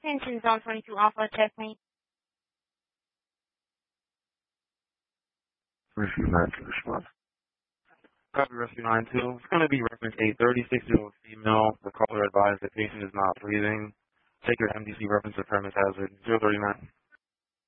Tension zone 22 Alpha, checkmate. Rescue 9 to response. Copy Rescue 9-2. It's going to be reference 830-60 female. The caller advised the patient is not breathing. Take your MDC reference to premise hazard 039.